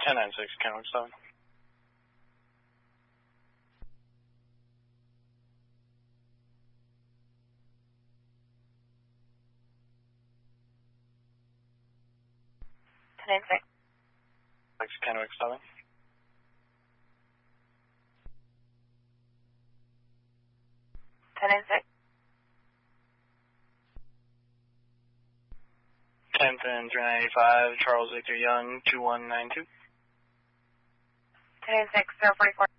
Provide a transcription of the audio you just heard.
1096, Kennewick 7. Kennewick 7. 10th and 395, Charles Victor Young, 2192. 10-6, 044.